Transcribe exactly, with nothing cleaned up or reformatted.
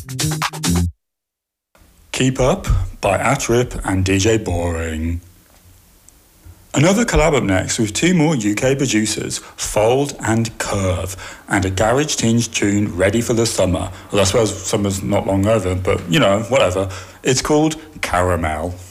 Keep Up by Atrip and D J Boring. Another collab up next with two more U K producers, Fold and Curve, and a garage tinged tune ready for the summer. Well, I suppose summer's not long over, but you know, whatever. It's called Caramel.